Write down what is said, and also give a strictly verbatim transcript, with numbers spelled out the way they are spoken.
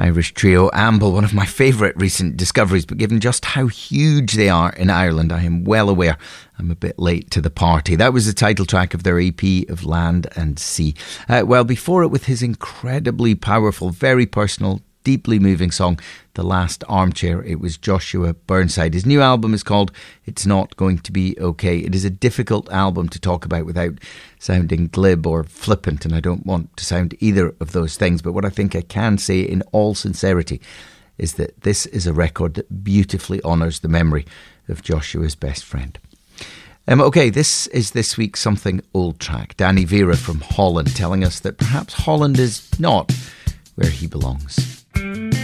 Irish trio Amble, one of my favourite recent discoveries, but given just how huge they are in Ireland, I am well aware I'm a bit late to the party. That was the title track of their E P of Land and Sea. Uh, well, before it, with his incredibly powerful, very personal, deeply moving song, The Last Armchair, it was Joshua Burnside. His new album is called It's Not Going to Be Okay. It is a difficult album to talk about without sounding glib or flippant, and I don't want to sound either of those things, but what I think I can say in all sincerity is that this is a record that beautifully honours the memory of Joshua's best friend. Um, okay, this is this week's Something Old track. Danny Vera from Holland telling us that perhaps Holland is not where he belongs.